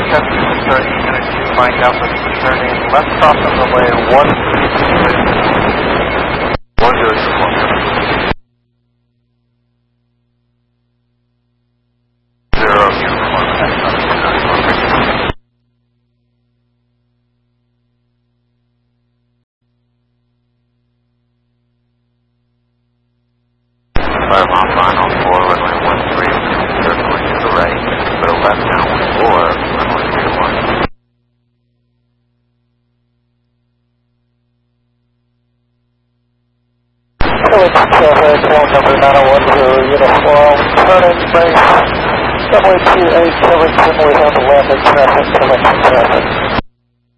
30, unit 2, Mike Alpha, turning left crossing the way 132. 102. 5 mile final, 4, runway 13, circling to the right, put a left downwind 4, runway 31. Tail number 9010, uniform, turning base, runway 28, Covington, we have landing traffic, connection traffic.